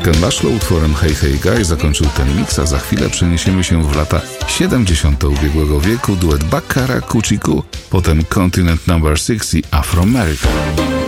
Ken Laszlo utworem Hey Hey Guy zakończył ten mix, a za chwilę przeniesiemy się w lata 70. ubiegłego wieku. Duet Baccara, Kuciku, potem Continent No. 6 i Afroamerica.